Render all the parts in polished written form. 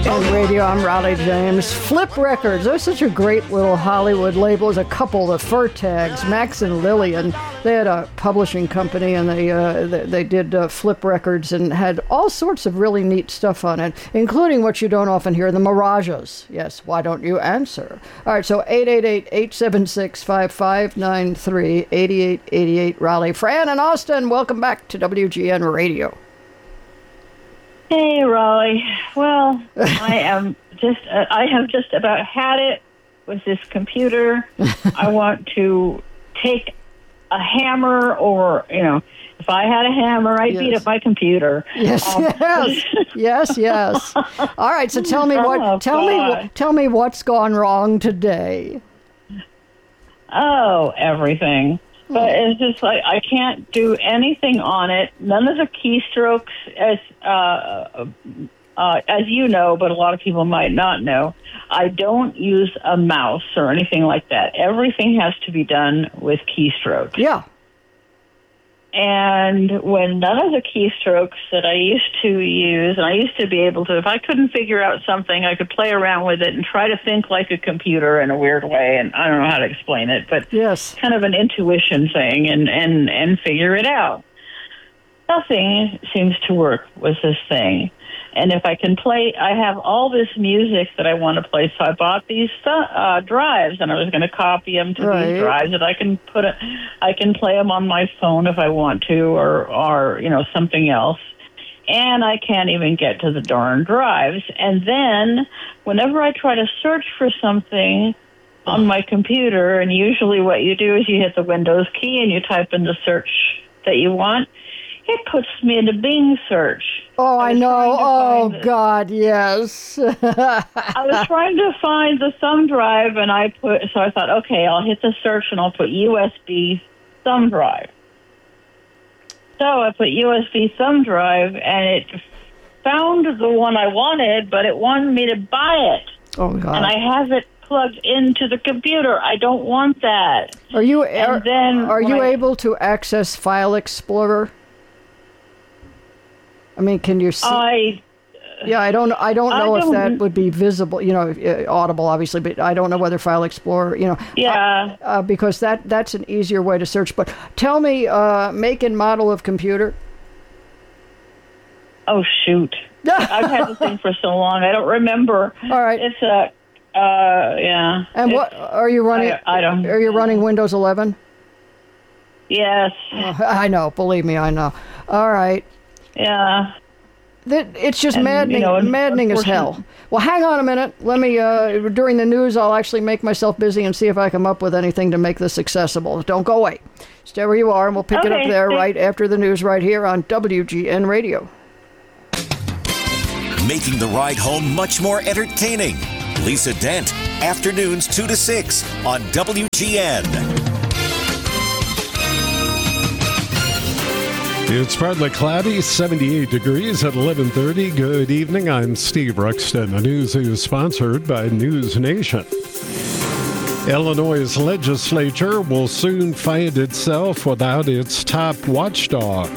WGN Radio, I'm Raleigh James. Flip Records, they're such a great little Hollywood label. There's a couple, the Fur Tags, Max and Lillian. They had a publishing company, and they did Flip Records and had all sorts of really neat stuff on it, including what you don't often hear, the Mirages. Yes, why don't you answer? All right, so 888-876-5593, 8888 Raleigh. Fran and Austin, welcome back to WGN Radio. Hey, Raleigh. Well, I have just about had it with this computer. I want to take a hammer, or, if I had a hammer, I'd beat up my computer. Yes, yes. All right, so tell me tell me what's gone wrong today. Oh, everything. But it's just like I can't do anything on it. None of the keystrokes, as you know, but a lot of people might not know. I don't use a mouse or anything like that. Everything has to be done with keystrokes. Yeah. And when none of the keystrokes that I used to use, and I used to be able to, if I couldn't figure out something, I could play around with it and try to think like a computer in a weird way. And I don't know how to explain it, but yes, kind of an intuition thing, and figure it out. Nothing seems to work with this thing. And if I can play, I have all this music that I want to play, so I bought these drives, and I was going to copy them to these drives that I can I can play them on my phone if I want to, or something else. And I can't even get to the darn drives. And then whenever I try to search for something on my computer, and usually what you do is you hit the Windows key and you type in the search that you want, it puts me in a Bing search. Oh, I know. Oh, God, yes. I was trying to find the thumb drive, so I thought, okay, I'll hit the search and I'll put USB thumb drive. So I put USB thumb drive, and it found the one I wanted, but it wanted me to buy it. Oh, God. And I have it plugged into the computer. I don't want that. Are you able to access File Explorer? I mean, can you see? I don't know if that would be visible, audible, obviously, but I don't know whether File Explorer, Yeah. Because that's an easier way to search. But tell me, make and model of computer. Oh, shoot. I've had the thing for so long, I don't remember. All right. It's yeah. And what are you running? I don't. Are you running Windows 11? Yes. I know. Believe me, I know. All right. Yeah. It's just maddening as hell. Well, hang on a minute. Let me, during the news, I'll actually make myself busy and see if I come up with anything to make this accessible. Don't go away. Stay where you are, and we'll pick it up there right after the news right here on WGN Radio. Making the ride home much more entertaining. Lisa Dent, afternoons 2 to 6 on WGN. It's partly cloudy, 78 degrees at 11:30. Good evening. I'm Steve Ruxton. The news is sponsored by News Nation. Illinois' legislature will soon find itself without its top watchdog.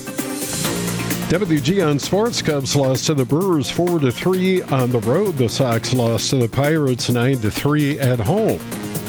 WGN Sports. Cubs lost to the Brewers 4-3 on the road. The Sox lost to the Pirates 9-3 at home.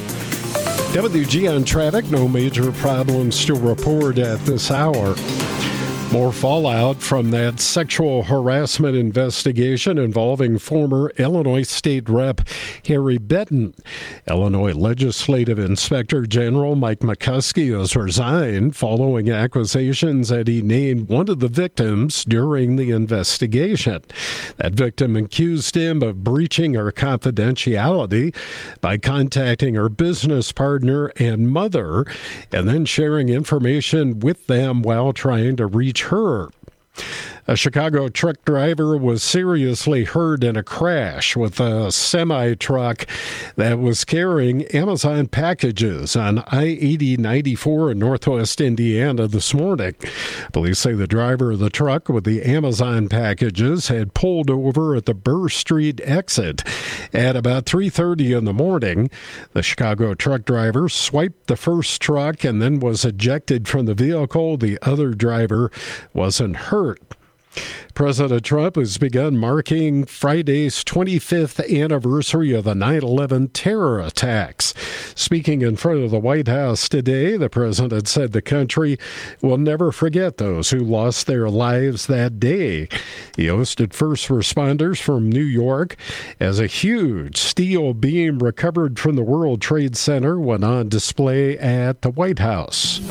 WGN traffic. No major problems to report at this hour. More fallout from that sexual harassment investigation involving former Illinois State Rep Harry Benton. Illinois Legislative Inspector General Mike McCuskey has resigned following accusations that he named one of the victims during the investigation. That victim accused him of breaching her confidentiality by contacting her business partner and mother and then sharing information with them while trying to reach her. A Chicago truck driver was seriously hurt in a crash with a semi-truck that was carrying Amazon packages on I-80-94 in northwest Indiana this morning. Police say the driver of the truck with the Amazon packages had pulled over at the Burr Street exit at about 3:30 in the morning. The Chicago truck driver swiped the first truck and then was ejected from the vehicle. The other driver wasn't hurt. President Trump has begun marking Friday's 25th anniversary of the 9/11 terror attacks. Speaking in front of the White House today, the president said the country will never forget those who lost their lives that day. He hosted first responders from New York as a huge steel beam recovered from the World Trade Center went on display at the White House.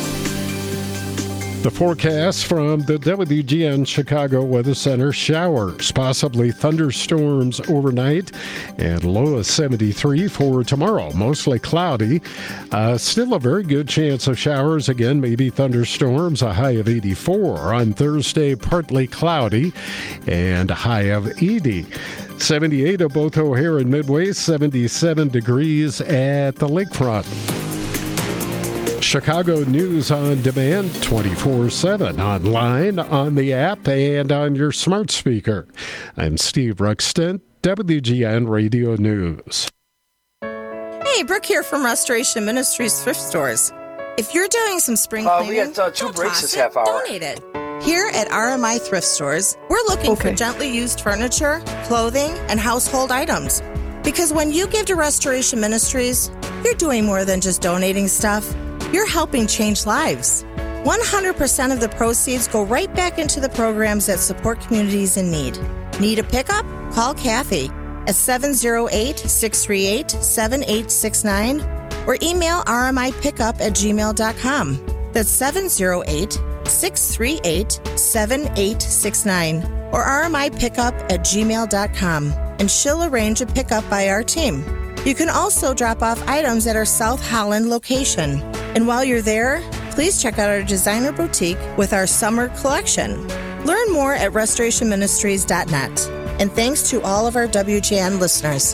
The forecast from the WGN Chicago Weather Center: showers, possibly thunderstorms overnight, and low of 73 for tomorrow. Mostly cloudy. Still a very good chance of showers. Again, maybe thunderstorms, a high of 84. On Thursday, partly cloudy and a high of 80. 78 at both O'Hare and Midway, 77 degrees at the lakefront. Chicago News on Demand 24/7, online, on the app, and on your smart speaker. I'm Steve Ruxton, WGN Radio News. Hey, Brooke here from Restoration Ministries Thrift Stores. If you're doing some spring cleaning, we got 2 breaks this half hour. Donate it. Here at RMI Thrift Stores, we're looking for gently used furniture, clothing, and household items. Because when you give to Restoration Ministries, you're doing more than just donating stuff. You're helping change lives. 100% of the proceeds go right back into the programs that support communities in need. Need a pickup? Call Kathy at 708-638-7869 or email rmipickup@gmail.com. That's 708-638-7869 or rmipickup@gmail.com, and she'll arrange a pickup by our team. You can also drop off items at our South Holland location. And while you're there, please check out our designer boutique with our summer collection. Learn more at restorationministries.net. And thanks to all of our WGN listeners.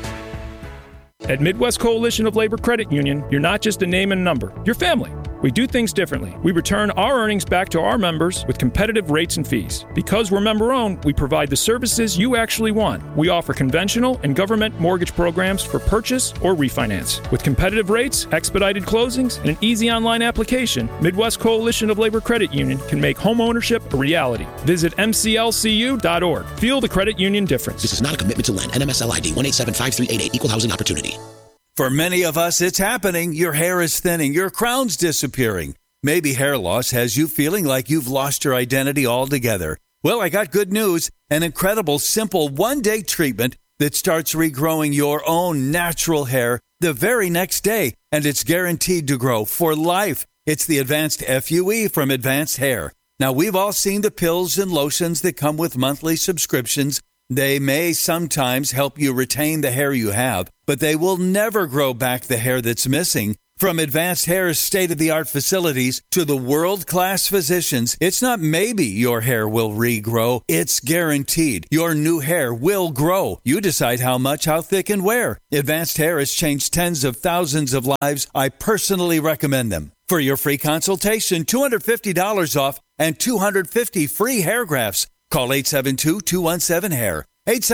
At Midwest Coalition of Labor Credit Union, you're not just a name and number, you're family. We do things differently. We return our earnings back to our members with competitive rates and fees. Because we're member-owned, we provide the services you actually want. We offer conventional and government mortgage programs for purchase or refinance. With competitive rates, expedited closings, and an easy online application, Midwest Coalition of Labor Credit Union can make home ownership a reality. Visit mclcu.org. Feel the credit union difference. This is not a commitment to lend. NMSL ID 1875388. Equal housing opportunity. For many of us, it's happening. Your hair is thinning. Your crown's disappearing. Maybe hair loss has you feeling like you've lost your identity altogether. Well, I got good news. An incredible, simple one-day treatment that starts regrowing your own natural hair the very next day, and it's guaranteed to grow for life. It's the Advanced FUE from Advanced Hair. Now, we've all seen the pills and lotions that come with monthly subscriptions. They may sometimes help you retain the hair you have, but they will never grow back the hair that's missing. From Advanced Hair's state-of-the-art facilities to the world-class physicians, it's not maybe your hair will regrow. It's guaranteed. Your new hair will grow. You decide how much, how thick, and where. Advanced Hair has changed tens of thousands of lives. I personally recommend them. For your free consultation, $250 off and 250 free hair grafts. Call 872-217-HAIR.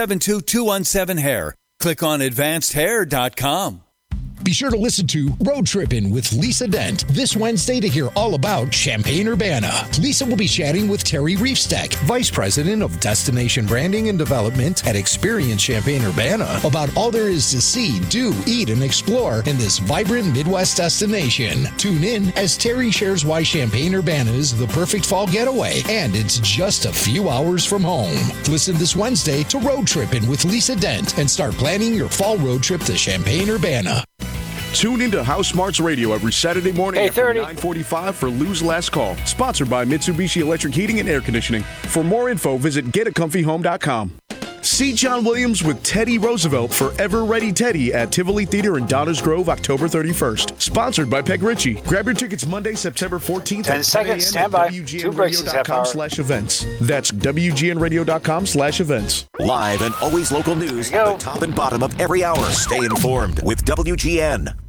872-217-HAIR. Click on advancedhair.com. Be sure to listen to Road Trippin' with Lisa Dent this Wednesday to hear all about Champaign-Urbana. Lisa will be chatting with Terry Reefsteck, Vice President of Destination Branding and Development at Experience Champaign-Urbana, about all there is to see, do, eat, and explore in this vibrant Midwest destination. Tune in as Terry shares why Champaign-Urbana is the perfect fall getaway, and it's just a few hours from home. Listen this Wednesday to Road Trippin' with Lisa Dent and start planning your fall road trip to Champaign-Urbana. Tune into House Smarts Radio every Saturday morning at 9:45 for Lou's Last Call. Sponsored by Mitsubishi Electric Heating and Air Conditioning. For more info, visit getacomfyhome.com. See John Williams with Teddy Roosevelt Forever Ready Teddy at Tivoli Theater in Downers Grove, October 31st. Sponsored by Peg Ritchie. Grab your tickets Monday, September 14th 10 at seconds, stand by. 2 breaks this half hour. WGNradio.com/events. That's WGNradio.com/events. Live and always local news at the top and bottom of every hour. Stay informed with WGN.